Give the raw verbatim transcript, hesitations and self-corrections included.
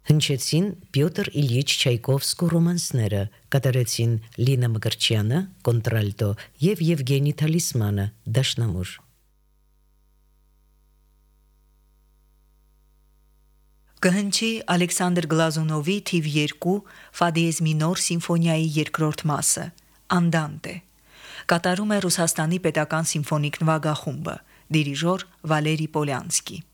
Հնչեցին Պյոտր Իլյիչ Չայկովսկու ռոմանսները, կատարեցին Լինա Մկրտչյանը, կոնտրալտո եւ Եվգենի Թալիսմանը, դաշնամուր։ Կհնչի Ալեքսանդր Գլազունովի թիվ երկու Ֆադիեզ մինոր սիմֆոնիայի երկրորդ մասը, Անդանտե։ Կատարում է Ռուսաստանի պետական սիմֆոնիկ նվագախումբը, դիրիժոր Վալերի Պոլյանսկի։